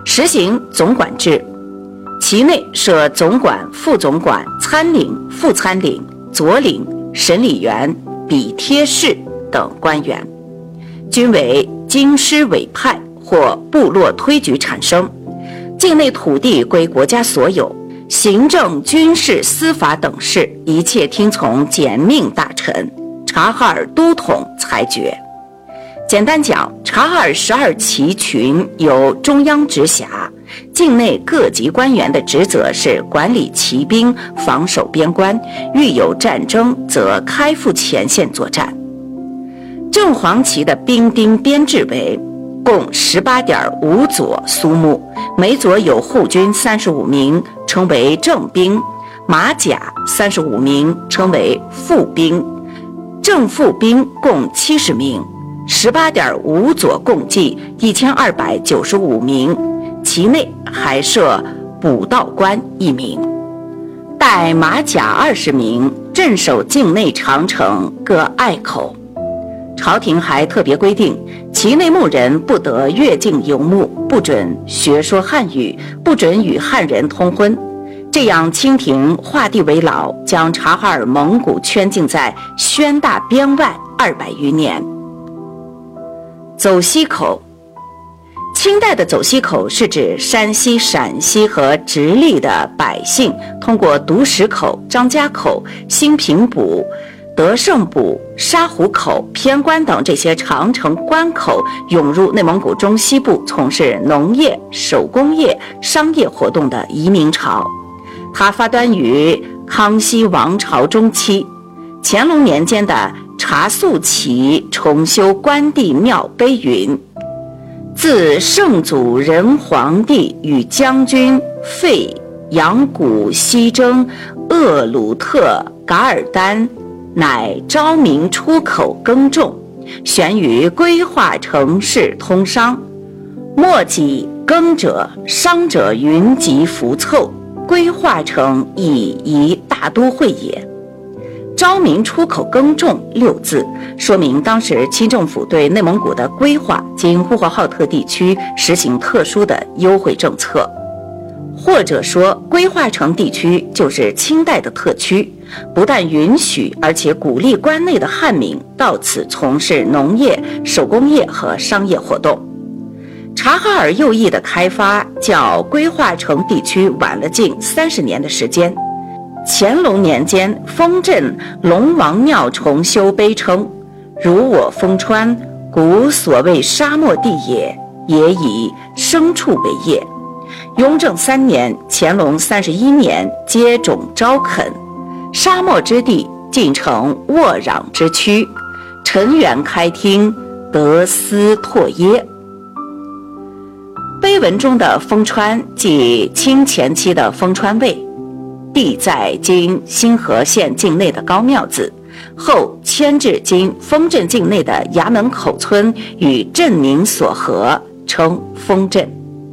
实行总管制，其内设总管、副总管、参领、副参领、佐领、审理员、笔贴士等官员，均为京师委派或部落推举产生。境内土地归国家所有，行政、军事、司法等事一切听从简命大臣察哈尔都统裁决。简单讲，察哈尔12旗群由中央直辖，境内各级官员的职责是管理骑兵，防守边关，遇有战争则开赴前线作战。正黄旗的兵丁编制为共18.5佐苏木，每佐有护军35名，称为正兵；马甲35名，称为副兵；正副兵共70名。18.5佐共计1295名，其内还设补道官1名，带马甲20名，镇守境内长城各隘口。朝廷还特别规定，其内牧人不得越境游牧，不准学说汉语，不准与汉人通婚。这样清廷画地为牢，将察哈尔蒙古圈禁在宣大边外200余年。走西口，清代的走西口是指山西、陕西和直隶的百姓通过独石口、张家口、兴平堡、德胜堡、沙湖口、偏关等这些长城关口涌入内蒙古中西部，从事农业、手工业、商业活动的移民潮。它发端于康熙王朝中期，乾隆年间的察肃旗重修关帝庙碑云：自圣祖仁皇帝与将军费扬古西征鄂鲁特噶尔丹，乃昭明出口耕种，悬于规划城市通商，莫己耕者商者云集浮凑，规划成以一大都会也。昭明出口耕种6字，说明当时清政府对内蒙古的规划经呼和浩特地区实行特殊的优惠政策，或者说规划城地区就是清代的特区，不但允许，而且鼓励关内的汉民到此从事农业、手工业和商业活动。察哈尔右翼的开发较规划城地区晚了近30年的时间。乾隆年间，丰镇龙王庙重修碑称：如我丰川，古所谓沙漠地也，也以牲畜为业。雍正3年、乾隆31年接种招垦，沙漠之地尽成沃壤之区，陈园开厅，得斯拓耶。碑文中的丰川即清前期的丰川卫，地在今新河县境内的高庙子，后迁至今丰镇境内的衙门口村，与镇名所合，称丰镇。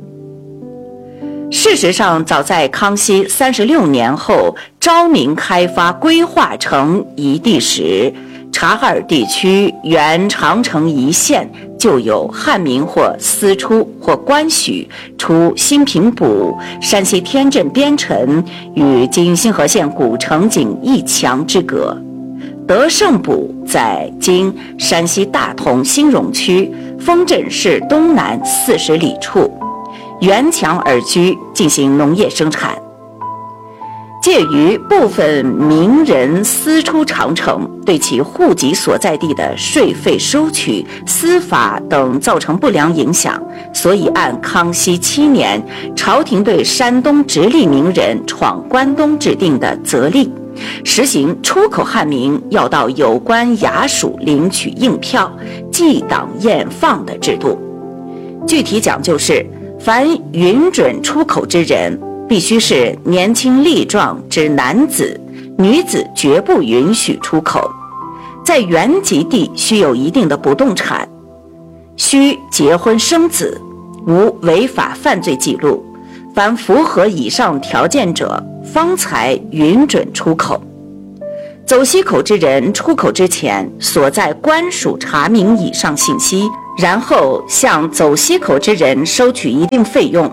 事实上，早在康熙36年后，昭明开发规划成一地时，察哈尔地区原长城一线就有汉民或私出或官许出兴平堡、山西天镇边城与今新河县古城仅1墙之隔。德胜堡在今山西大同兴荣区丰镇市东南40里处，沿墙而居，进行农业生产。介于部分名人私出长城，对其户籍所在地的税费收取、司法等造成不良影响，所以按康熙7年朝廷对山东直隶名人闯关东制定的则例，实行出口汉民要到有关衙署领取应票、记档验放的制度。具体讲就是，凡允准出口之人，必须是年轻力壮之男子，女子绝不允许出口。在原籍地需有一定的不动产，需结婚生子，无违法犯罪记录，凡符合以上条件者，方才允准出口。走西口之人出口之前，所在官署查明以上信息，然后向走西口之人收取一定费用，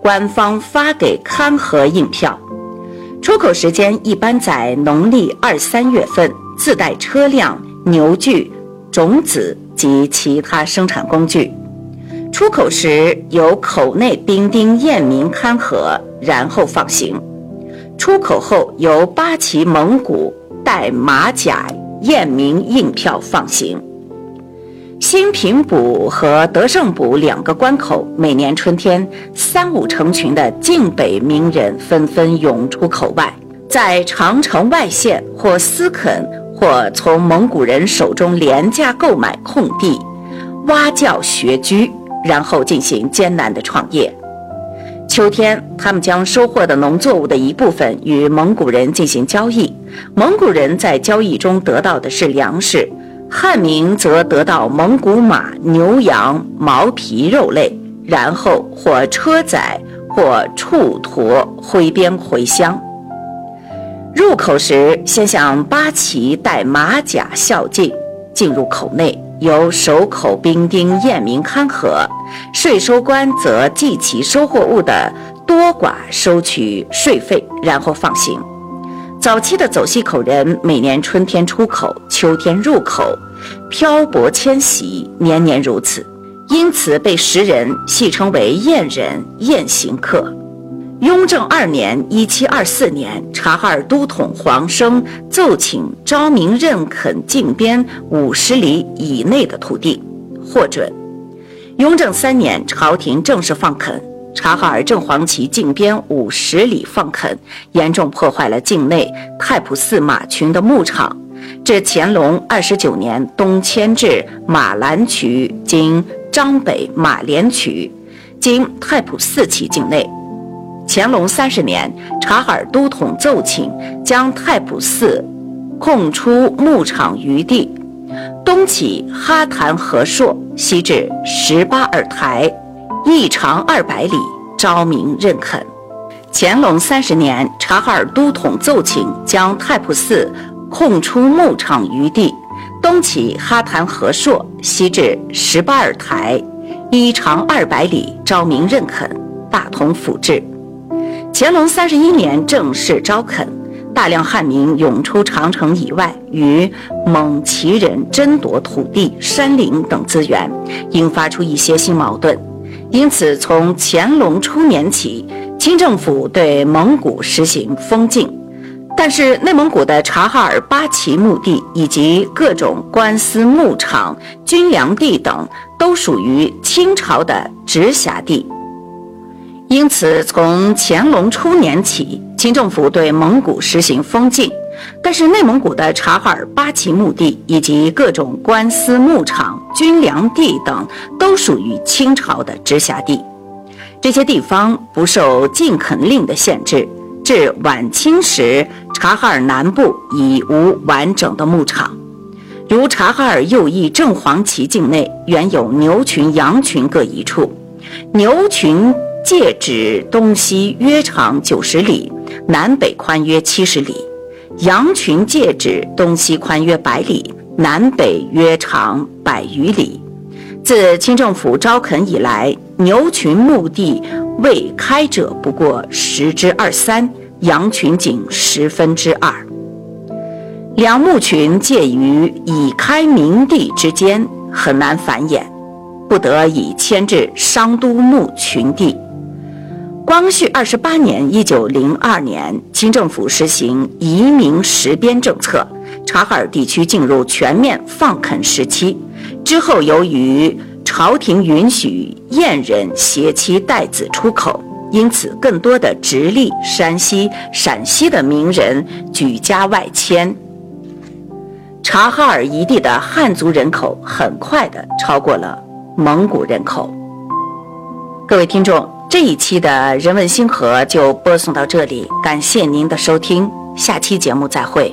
官方发给勘核印票。出口时间一般在农历2、3月份，自带车辆、牛具、种子及其他生产工具。出口时由口内兵丁验明勘核，然后放行。出口后由八旗蒙古带马甲验明印票放行。兴平堡和德胜堡2个关口，每年春天3、5成群的晋北名人纷纷涌出口外，在长城外县或私垦或从蒙古人手中廉价购买空地，挖教学居，然后进行艰难的创业。秋天，他们将收获的农作物的一部分与蒙古人进行交易，蒙古人在交易中得到的是粮食，汉民则得到蒙古马、牛羊、毛皮肉类，然后或车载或畜驮挥鞭回乡。入口时，先向八旗带马甲孝敬，进入口内，由守口兵丁验明勘核，税收官则计其收获物的多寡，收取税费，然后放行。早期的走西口人每年春天出口，秋天入口，漂泊迁徙，年年如此，因此被时人戏称为燕人、燕行客。雍正2年1724年，察哈尔都统黄生奏请昭明认垦境边50里以内的土地，获准。雍正3年，朝廷正式放垦。察哈尔正黄旗境边50里放垦，严重破坏了境内太仆寺马群的牧场。至乾隆29年，东迁至马兰渠（今张北马连渠），经太仆寺旗境内。乾隆30年，察哈尔都统奏请将太仆寺空出牧场余地，东起哈坛河朔，西至18尔台，一长200里，昭明认垦。乾隆30年，察哈尔都统奏请将太仆寺空出牧场余地，东起哈坛河朔，西至18尔台，一长200里，昭明认垦，大同府治。乾隆31年正式招垦，大量汉民涌出长城以外，与蒙旗人争夺土地、山林等资源，引发出一些新矛盾。因此，从乾隆初年起，清政府对蒙古实行封禁，但是内蒙古的察哈尔八旗牧地以及各种官司牧场、军粮地等都属于清朝的直辖地。因此，从乾隆初年起，清政府对蒙古实行封禁，但是内蒙古的察哈尔八旗牧地以及各种官司牧场、军粮地等都属于清朝的直辖地。这些地方不受禁垦令的限制，至晚清时，察哈尔南部已无完整的牧场。如察哈尔右翼正黄旗境内，原有牛群、羊群各一处，牛群界指东西约长90里，南北宽约70里；羊群界指东西宽约100里，南北约长100余里。自清政府招垦以来，牛群牧地未开者不过10之23，羊群仅2/10。两牧群介于已开明地之间，很难繁衍，不得已迁至商都牧群地。光绪28年1902年，清政府实行移民实边政策，察哈尔地区进入全面放垦时期。之后，由于朝廷允许燕人携妻带子出口，因此更多的直隶、山西、陕西的名人举家外迁。察哈尔一地的汉族人口很快地超过了蒙古人口。各位听众，这一期的人文星河就播送到这里，感谢您的收听，下期节目再会。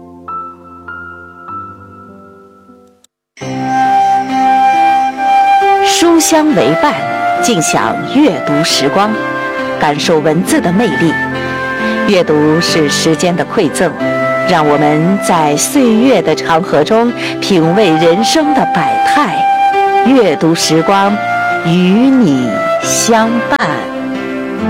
书香为伴，尽享阅读时光，感受文字的魅力。阅读是时间的馈赠，让我们在岁月的长河中品味人生的百态。阅读时光，与你相伴。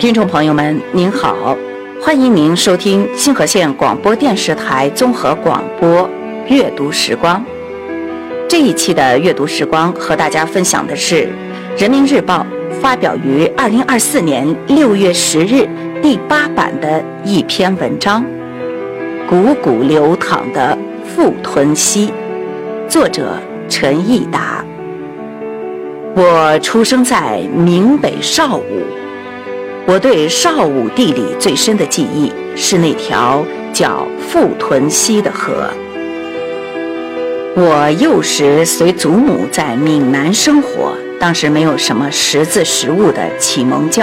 听众朋友们您好，欢迎您收听星河县广播电视台综合广播阅读时光。这一期的阅读时光和大家分享的是人民日报发表于2024年6月10日第8版的一篇文章，汩汩流淌的富屯溪，作者陈义达。我出生在闽北邵武，我对邵武地理最深的记忆是那条叫富屯溪的河。我幼时随祖母在闽南生活，当时没有什么识字识物的启蒙教